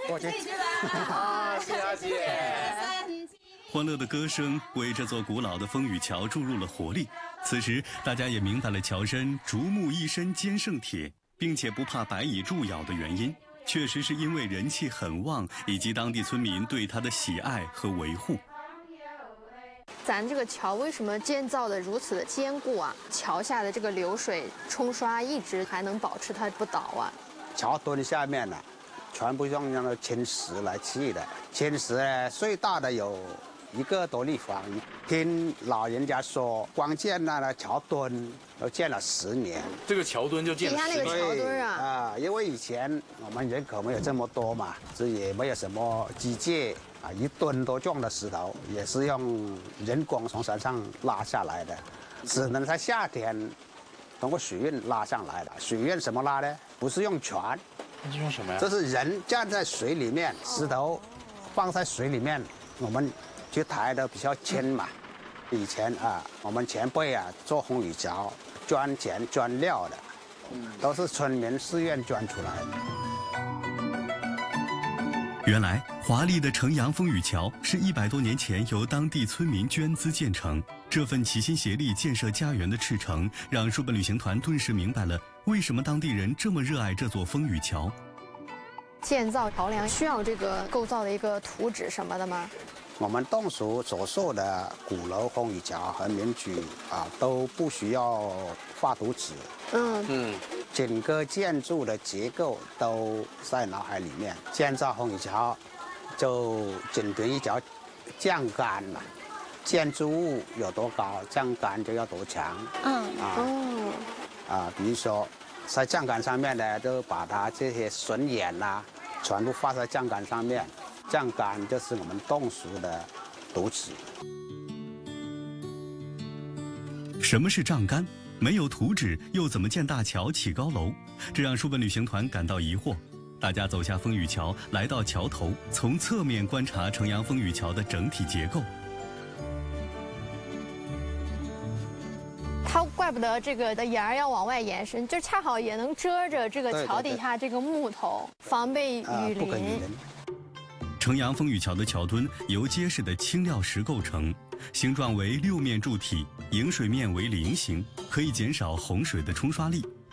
过去。 好，谢谢。 欢乐的歌声为这座古老的风雨桥注入了活力。此时，大家也明白了桥身竹木一身坚胜铁，并且不怕白蚁蛀咬的原因，确实是因为人气很旺，以及当地村民对它的喜爱和维护。 咱这个桥为什么建造的如此的坚固啊？桥下的这个流水冲刷一直还能保持它不倒啊？ 桥墩下面呢，全部用那个青石来砌的。青石呢，最大的有1个多立方。听老人家说，光建那个桥墩都建了10年。 这个桥墩就建了10年。 你看那个桥墩啊， 因为以前我们人口没有这么多嘛，这也没有什么机械啊，1吨多重的石头也是用人工从山上拉下来的，只能在夏天通过水运拉上来的。水运怎么拉呢？不是用船， 那是用什么呀？ 这是人站在水里面，石头放在水里面，我们就抬得比较轻嘛。以前啊，我们前辈啊做风雨桥，捐钱捐料的，都是村民自愿捐出来的。 原来，华丽的城阳风雨桥是100多年前由当地村民捐资建成。这份齐心协力建设家园的赤诚，让书本旅行团顿时明白了为什么当地人这么热爱这座风雨桥。 建造桥梁需要这个构造的一个图纸什么的吗？ 我们侗族所受的鼓楼风雨桥和民居啊，都不需要画图纸。整个建筑的结构都在脑海里面。建造风雨桥，就仅凭一条降杆嘛。建筑物有多高，降杆就要多强。比如说，在降杆上面呢，就把它这些笋眼啊，全部画在降杆上面。降杆就是我们侗族的图纸。 什么是丈杆？没有图纸，又怎么建大桥、起高楼？这让书本旅行团感到疑惑。大家走下风雨桥，来到桥头，从侧面观察城阳风雨桥的整体结构。 它怪不得这个的沿儿要往外延伸，就恰好也能遮着这个桥底下这个木头，防备雨淋。 城阳风雨桥的桥墩由结实的青料石构成，形状为6面柱体，迎水面为菱形，可以减少洪水的冲刷力。